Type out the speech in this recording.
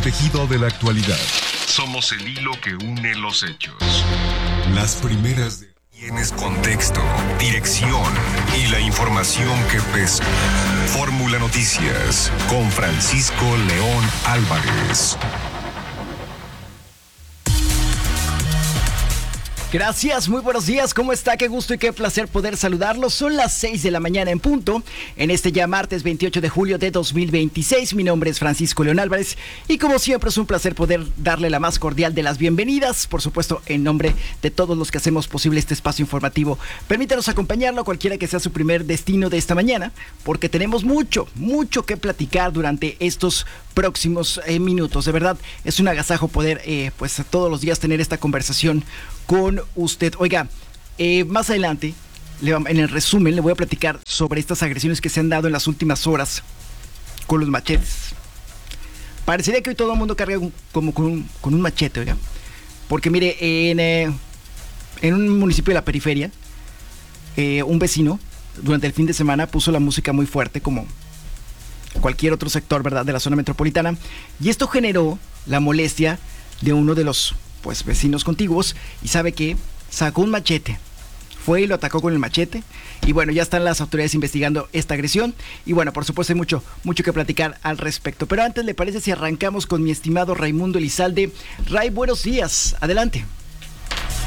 tejido de la actualidad. Somos el hilo que une los hechos. Las primeras de... Tienes contexto, dirección y la información que pesa. Fórmula Noticias con Francisco León Álvarez. Gracias, muy buenos días, ¿cómo está? Qué gusto y qué placer poder saludarlos. Son las 6 de la mañana en punto, en este ya martes 28 de julio de 2026. Mi nombre es Francisco León Álvarez y como siempre es un placer poder darle la más cordial de las bienvenidas, por supuesto en nombre de todos los que hacemos posible este espacio informativo. Permítanos acompañarlo cualquiera que sea su primer destino de esta mañana, porque tenemos mucho que platicar durante estos próximos minutos. De verdad, es un agasajo poder pues todos los días tener esta conversación con usted. Oiga, más adelante, en el resumen, le voy a platicar sobre estas agresiones que se han dado en las últimas horas con los machetes. Parecería que hoy todo el mundo carga como con un machete, oiga. Porque mire, en un municipio de la periferia, un vecino durante el fin de semana puso la música muy fuerte, como cualquier otro sector, ¿verdad?, de la zona metropolitana. Y esto generó la molestia de uno de los vecinos contiguos, y sabe que sacó un machete, fue y lo atacó con el machete, y bueno, ya están las autoridades investigando esta agresión, y bueno, por supuesto hay mucho que platicar al respecto, pero antes, ¿le parece si arrancamos con mi estimado Raimundo Elizalde? Ray, buenos días, adelante.